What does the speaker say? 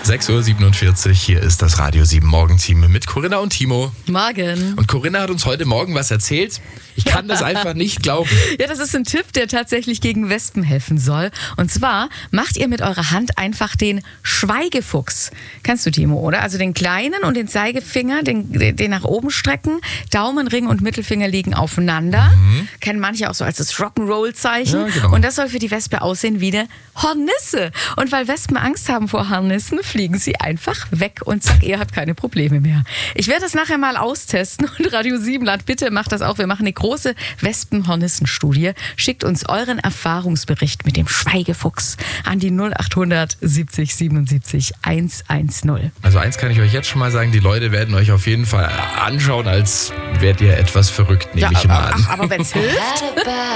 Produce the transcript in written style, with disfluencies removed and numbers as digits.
6:47 Uhr, hier ist das Radio 7 Morgenteam mit Corinna und Timo. Morgen. Und Corinna hat uns heute Morgen was erzählt. Ich kann das einfach nicht glauben. Ja, das ist ein Tipp, der tatsächlich gegen Wespen helfen soll. Und zwar macht ihr mit eurer Hand einfach den Schweigefuchs. Kannst du, Timo, oder? Also den kleinen und den Zeigefinger, den nach oben strecken. Daumenring und Mittelfinger liegen aufeinander. Kennen manche auch so als das Rock'n'Roll-Zeichen. Ja, genau. Und das soll für die Wespe aussehen wie eine Hornisse. Und weil Wespen Angst haben vor Hornissen, fliegen sie einfach weg und zack, ihr habt keine Probleme mehr. Ich werde das nachher mal austesten und Radio 7 Land, bitte macht das auch. Wir machen eine große Wespen-Hornissen-Studie. Schickt uns euren Erfahrungsbericht mit dem Schweigefuchs an die 0800 70 77 110. Also eins kann ich euch jetzt schon mal sagen, die Leute werden euch auf jeden Fall anschauen, als wärt ihr etwas verrückt, nehme ich mal an. Aber wenn es hilft...